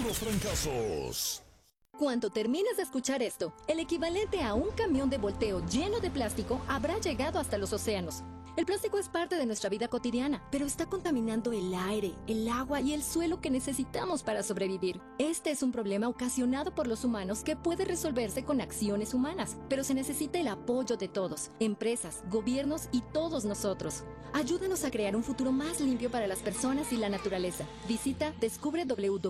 Los trancazos. Cuando termines de escuchar esto, el equivalente a un camión de volteo lleno de plástico habrá llegado hasta los océanos. El plástico es parte de nuestra vida cotidiana, pero está contaminando el aire, el agua y el suelo que necesitamos para sobrevivir. Este es un problema ocasionado por los humanos que puede resolverse con acciones humanas, pero se necesita el apoyo de todos, empresas, gobiernos y todos nosotros. Ayúdanos a crear un futuro más limpio para las personas y la naturaleza. Visita descubre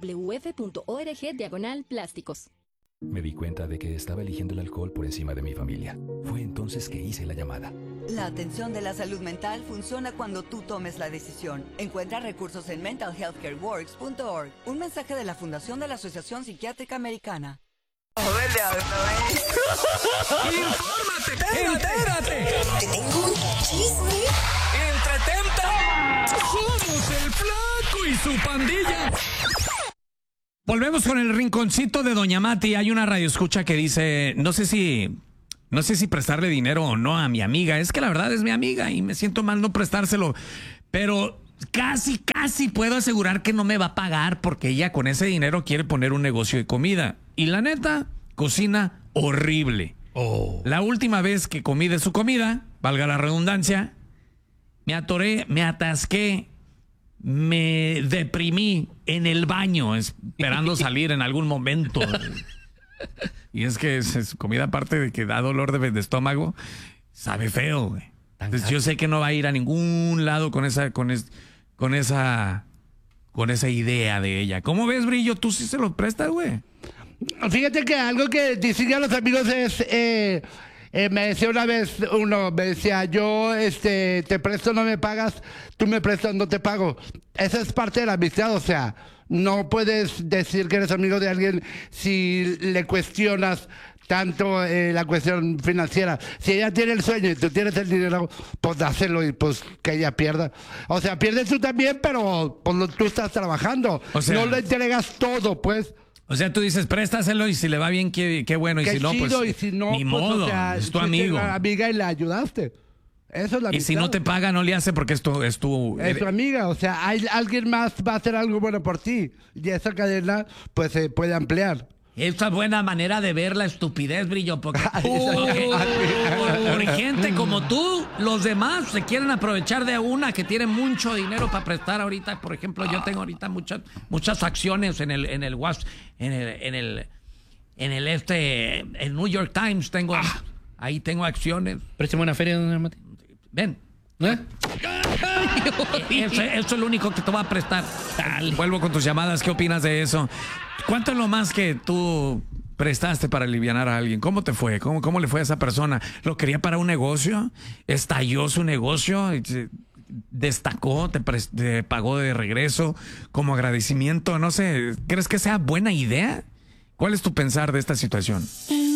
www.org/plásticos. Me di cuenta de que estaba eligiendo el alcohol por encima de mi familia. Fue entonces que hice la llamada. La atención de la salud mental funciona cuando tú tomes la decisión. Encuentra recursos en mentalhealthcareworks.org. Un mensaje de la Fundación de la Asociación Psiquiátrica Americana. ¡Infórmate! ¡Entérate! Te tengo un chisme. ¡Entretente! ¡Somos el Flaco y su pandilla! Volvemos con el rinconcito de Doña Mati. Hay una radioescucha que dice, no sé si prestarle dinero o no a mi amiga. Es que la verdad es mi amiga y me siento mal no prestárselo. Pero casi puedo asegurar que no me va a pagar porque ella con ese dinero quiere poner un negocio de comida. Y la neta, cocina horrible. Oh. La última vez que comí de su comida, valga la redundancia, me atoré, me atasqué, me deprimí en el baño esperando salir en algún momento. Y es que es comida, aparte de que da dolor de estómago, sabe feo, güey. Entonces yo sé que no va a ir a ningún lado con esa idea de ella. ¿Cómo ves, Brillo? ¿Tú sí se lo prestas, güey? Fíjate que algo que dicen a los amigos es... me decía una vez uno, me decía, yo te presto, no me pagas, tú me prestas, no te pago. Esa es parte de la amistad, o sea, no puedes decir que eres amigo de alguien si le cuestionas tanto la cuestión financiera. Si ella tiene el sueño y tú tienes el dinero, pues dáselo y pues que ella pierda. O sea, pierdes tú también, pero pues tú estás trabajando. O sea, no le entregas todo, pues. O sea, tú dices, préstaselo y si le va bien, qué bueno. Y qué si no, chido, pues, y si no, ni pues, modo, o sea, es tu amigo. Es la amiga y le ayudaste. Eso es la Y si no te paga, no le hace porque es tu amiga. O sea, alguien más va a hacer algo bueno por ti. Y esa cadena, pues, se puede ampliar. Esa buena manera de ver la estupidez, Brillo, porque por gente como tú, los demás se quieren aprovechar de una que tiene mucho dinero para prestar ahorita. Por ejemplo, yo tengo ahorita muchas acciones en el New York Times ahí tengo acciones. Préstame una feria, Doña Mati. Ven. Eso es lo único que te voy a prestar. Dale. Vuelvo con tus llamadas. ¿Qué opinas de eso? ¿Cuánto es lo más que tú prestaste para alivianar a alguien? ¿Cómo te fue? ¿Cómo le fue a esa persona? ¿Lo quería para un negocio? ¿Estalló su negocio? ¿Destacó? ¿Te pagó de regreso como agradecimiento? No sé. ¿Crees que sea buena idea? ¿Cuál es tu pensar de esta situación?